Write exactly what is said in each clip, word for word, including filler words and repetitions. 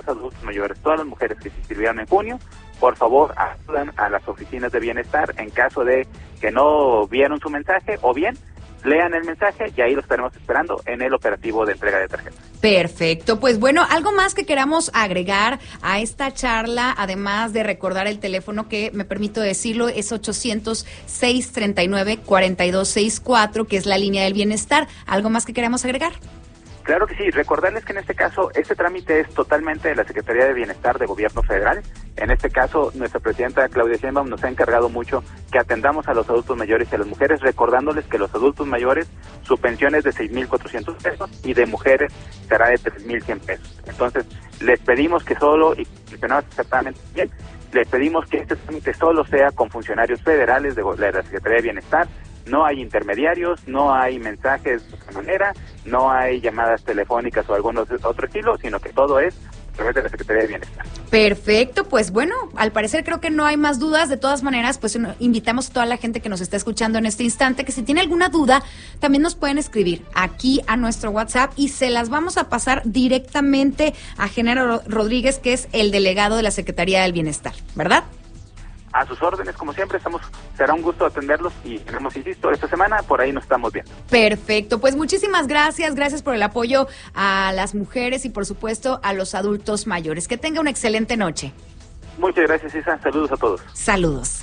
los adultos mayores, todas las mujeres que se inscribieron en junio, por favor, acudan a las oficinas de bienestar en caso de que no vieron su mensaje, o bien lean el mensaje y ahí lo estaremos esperando en el operativo de entrega de tarjetas. Perfecto, pues bueno, algo más que queramos agregar a esta charla, además de recordar el teléfono que, me permito decirlo, es ochocientos, seiscientos treinta y nueve, cuarenta y dos sesenta y cuatro, que es la línea del bienestar. ¿Algo más que queramos agregar? Claro que sí, recordarles que en este caso, este trámite es totalmente de la Secretaría de Bienestar de Gobierno Federal. En este caso, nuestra presidenta Claudia Sheinbaum nos ha encargado mucho que atendamos a los adultos mayores y a las mujeres, recordándoles que los adultos mayores, su pensión es de seis mil cuatrocientos pesos y de mujeres será de tres mil cien pesos. Entonces, les pedimos que solo, y mencionamos exactamente bien, les pedimos que este trámite solo sea con funcionarios federales de, de la Secretaría de Bienestar. No hay intermediarios, no hay mensajes de otra manera, no hay llamadas telefónicas o algún otro estilo, sino que todo es a través de la Secretaría de Bienestar. Perfecto, pues bueno, al parecer creo que no hay más dudas. De todas maneras, pues invitamos a toda la gente que nos está escuchando en este instante que si tiene alguna duda, también nos pueden escribir aquí a nuestro WhatsApp y se las vamos a pasar directamente a Genaro Rodríguez, que es el delegado de la Secretaría del Bienestar, ¿verdad? A sus órdenes, como siempre, estamos, será un gusto atenderlos y tenemos, insisto, esta semana por ahí nos estamos viendo. Perfecto, pues muchísimas gracias, gracias por el apoyo a las mujeres y por supuesto a los adultos mayores. Que tenga una excelente noche. Muchas gracias, Isa, saludos a todos. Saludos.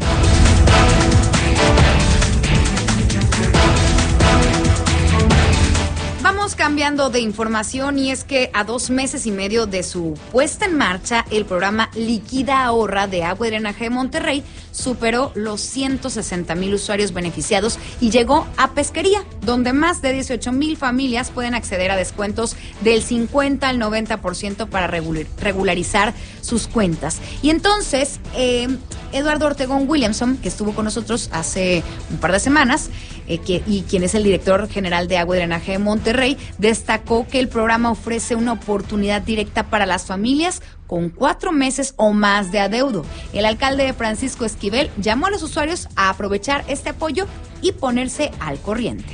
Vamos cambiando de información y es que a dos meses y medio de su puesta en marcha, el programa Liquida Ahorra de Agua y Drenaje de Monterrey superó los ciento sesenta mil usuarios beneficiados y llegó a Pesquería, donde más de dieciocho mil familias pueden acceder a descuentos del cincuenta al noventa por ciento para regularizar sus cuentas. Y entonces, eh, Eduardo Ortegón Williamson, que estuvo con nosotros hace un par de semanas, eh, que, y quien es el director general de Agua y Drenaje de Monterrey, destacó que el programa ofrece una oportunidad directa para las familias con cuatro meses o más de adeudo. El alcalde Francisco Esquivel llamó a los usuarios a aprovechar este apoyo y ponerse al corriente.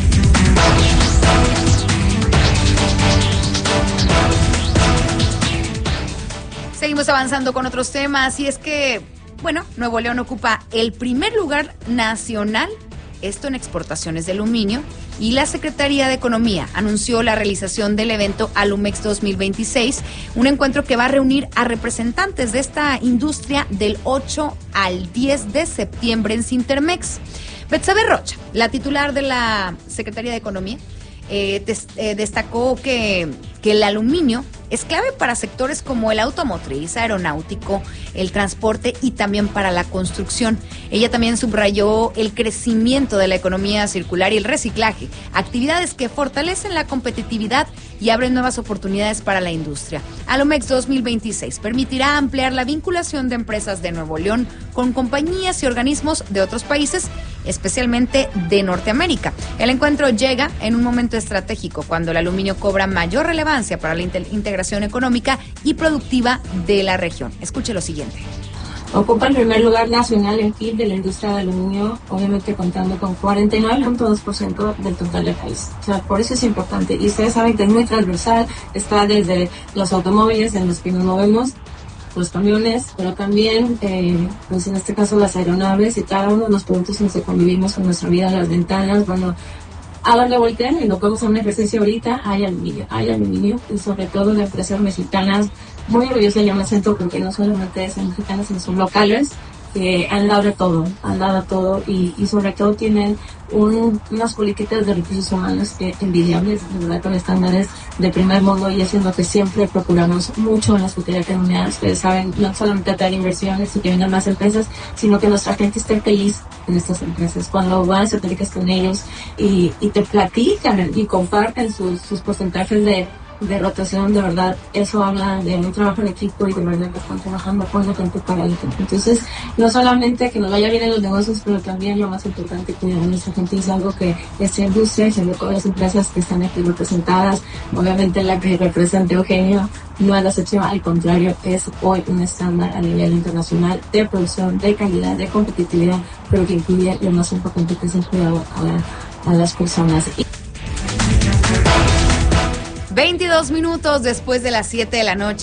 Seguimos avanzando con otros temas y es que, bueno, Nuevo León ocupa el primer lugar nacional, esto en exportaciones de aluminio, y la Secretaría de Economía anunció la realización del evento Alumex dos mil veintiséis, un encuentro que va a reunir a representantes de esta industria del ocho al diez de septiembre en Cintermex. Betsabe Rocha, la titular de la Secretaría de Economía, eh, des, eh, destacó que, que el aluminio es clave para sectores como el automotriz, aeronáutico, el transporte y también para la construcción. Ella también subrayó el crecimiento de la economía circular y el reciclaje, actividades que fortalecen la competitividad y abren nuevas oportunidades para la industria. Alumex dos mil veintiséis permitirá ampliar la vinculación de empresas de Nuevo León con compañías y organismos de otros países, especialmente de Norteamérica. El encuentro llega en un momento estratégico cuando el aluminio cobra mayor relevancia para la integración económica y productiva de la región. Escuche lo siguiente. Ocupa el primer lugar nacional en P I B de la industria de aluminio, obviamente contando con cuarenta y nueve punto dos por ciento del total del país. O sea, por eso es importante. Y ustedes saben que es muy transversal, está desde los automóviles en los que nos movemos, los camiones, pero también, eh, pues en este caso las aeronaves y cada uno de los productos en los que convivimos con nuestra vida, las ventanas, bueno, a donde volteen, y lo podemos hacer un ejercicio ahorita, hay aluminio, hay aluminio, y sobre todo de empresas mexicanas, muy orgullosa yo me siento porque no solamente son mexicanas, sino son locales, que han dado de todo, han dado todo, y, y sobre todo tienen un, unas políticas de recursos humanos que envidiables, de verdad, con estándares de primer mundo, y es en lo que siempre procuramos mucho en la Secretaría de Economía. Ustedes saben, no solamente atraer inversiones y que vengan más empresas, sino que nuestra gente esté feliz en estas empresas. Cuando vas y platicas con ellos y, y te platican y comparten sus, sus porcentajes de de rotación, de verdad, eso habla de un trabajo en equipo y de verdad que están trabajando con la gente para la gente. Entonces, no solamente que nos vaya bien en los negocios, pero también lo más importante, cuidar a nuestra gente, es algo que esta industria y sobre todo las empresas que están aquí representadas, obviamente la que representa Eugenio, no es la excepción, al contrario, es hoy un estándar a nivel internacional de producción, de calidad, de competitividad, pero que incluye lo más importante, que es el cuidado a, la, a las personas. veintidós minutos después de las siete de la noche.